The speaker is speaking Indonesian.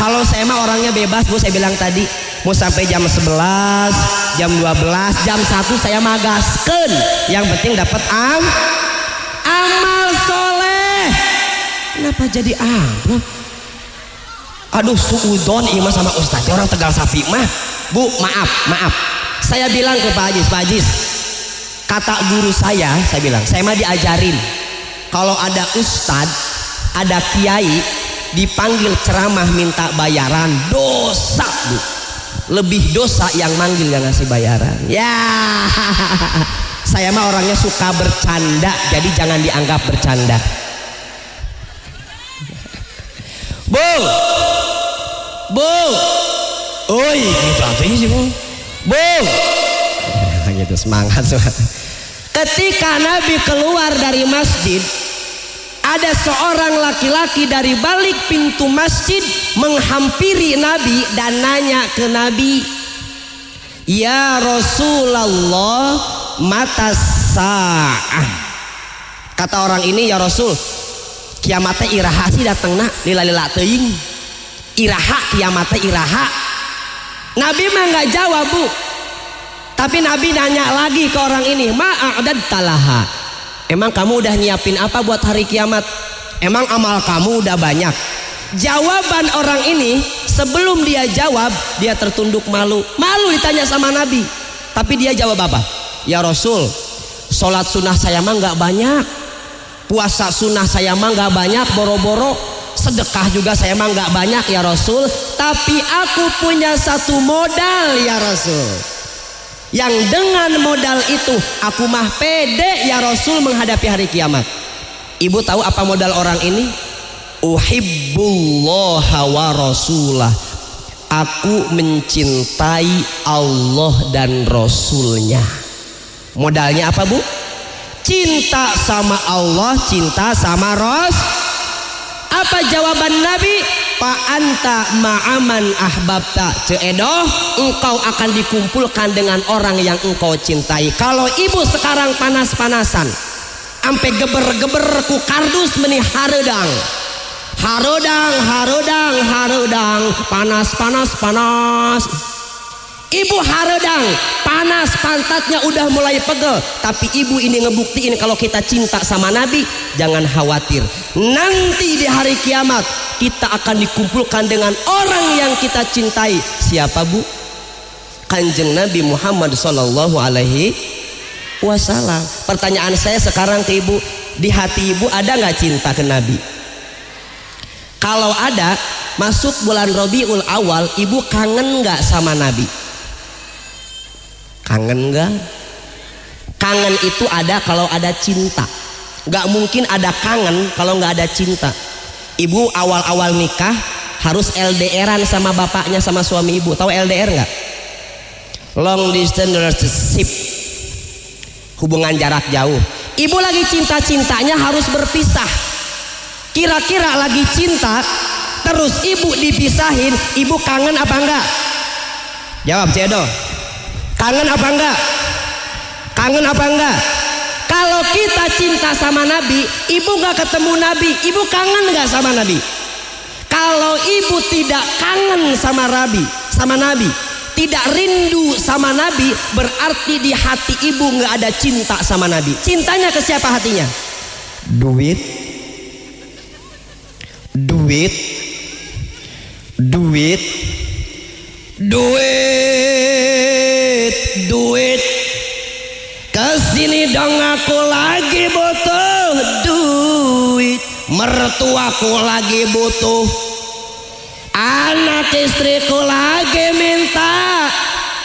Kalau saya mah orangnya bebas Bu, saya bilang tadi mau sampai jam 11, jam 12, jam 1 saya mah gaskeun. Yang penting dapat amal soleh. Kenapa jadi amplop? Aduh suudon ima sama Ustaz orang Tegal Sapi mah. Bu maaf saya bilang ke Pak Ajis, kata guru saya bilang saya mah diajarin kalau ada Ustad, ada kiai dipanggil ceramah minta bayaran dosa Bu, lebih dosa yang manggil yang ngasih bayaran. Ya saya mah orangnya suka bercanda, jadi jangan dianggap bercanda. Bu, oi gitu artinya sih Bu. Gitu semangat. Ketika Nabi keluar dari masjid, ada seorang laki-laki dari balik pintu masjid menghampiri Nabi dan nanya ke Nabi, "Ya Rasulullah, mata sa'ah?" Kata orang ini, "Ya Rasul, kiamatnya iraha sih datengna lila-lila teuing. Iraha kiamatnya iraha." Nabi mah nggak jawab Bu, tapi Nabi nanya lagi ke orang ini, "Ma'adad talaha, emang kamu udah nyiapin apa buat hari kiamat? Emang amal kamu udah banyak?" Jawaban orang ini sebelum dia jawab dia tertunduk malu ditanya sama Nabi, tapi dia jawab apa? "Ya Rasul, sholat sunnah saya mah nggak banyak, puasa sunnah saya mah nggak banyak, boro-boro sedekah juga saya mah nggak banyak ya Rasul, tapi aku punya satu modal ya Rasul, yang dengan modal itu aku mah pede ya Rasul menghadapi hari kiamat." Ibu tahu apa modal orang ini? Uhibbullaha wa rasulah, aku mencintai Allah dan Rasulnya. Modalnya apa Bu? Cinta sama Allah, cinta sama Apa jawaban Nabi? "Fa anta ma'aman ahbabta." Ceedoh, engkau akan dikumpulkan dengan orang yang engkau cintai. Kalau ibu sekarang panas-panasan sampai geber-geber ku kardus meni hareudang, panas. Ibu hareudang, panas, pantatnya udah mulai pegel, tapi ibu ini ngebuktiin kalau kita cinta sama Nabi. Jangan khawatir, nanti di hari kiamat kita akan dikumpulkan dengan orang yang kita cintai. Siapa Bu? Kanjeng Nabi Muhammad sallallahu alaihi wasallam. Pertanyaan saya sekarang ke ibu, di hati ibu ada nggak cinta ke Nabi? Kalau ada, masuk bulan Rabiul Awal, ibu kangen nggak sama Nabi? Kangen nggak? Kangen itu ada kalau ada cinta. Nggak mungkin ada kangen kalau nggak ada cinta. Ibu awal-awal nikah harus LDRan sama bapaknya sama suami ibu. Tahu LDR nggak? Long distance relationship, hubungan jarak jauh. Ibu lagi cinta-cintanya harus berpisah. Kira-kira lagi cinta terus ibu dipisahin, ibu kangen apa enggak? Jawab Cedo. Kangen apa enggak? Kangen apa enggak? Kalau kita cinta sama Nabi, ibu nggak ketemu Nabi, ibu kangen nggak sama Nabi? Kalau ibu tidak kangen sama Nabi, tidak rindu sama Nabi, berarti di hati ibu nggak ada cinta sama Nabi. Cintanya ke siapa hatinya? Duit. Kesini dong, aku lagi butuh duit, mertuaku lagi butuh, anak istriku lagi minta